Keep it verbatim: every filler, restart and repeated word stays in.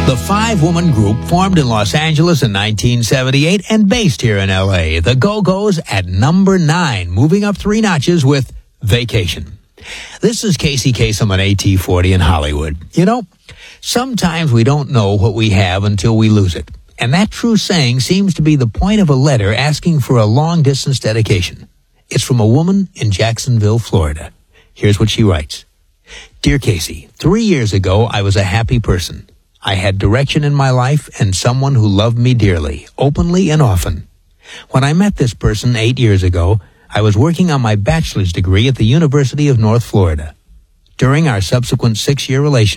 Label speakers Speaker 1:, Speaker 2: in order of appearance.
Speaker 1: The five-woman group formed in Los Angeles in nineteen seventy-eight and based here in L A. The Go-Go's at number nine, moving up three notches with Vacation. This is Casey Kasem on A T forty in Hollywood. You know, sometimes we don't know what we have until we lose it. And that true saying seems to be the point of a letter asking for a long-distance dedication. It's from a woman in Jacksonville, Florida. Here's what she writes. Dear Casey, three years ago, I was a happy person. I had direction in my life and someone who loved me dearly, openly and often. When I met this person eight years ago, I was working on my bachelor's degree at the University of North Florida. During our subsequent six-year relationship,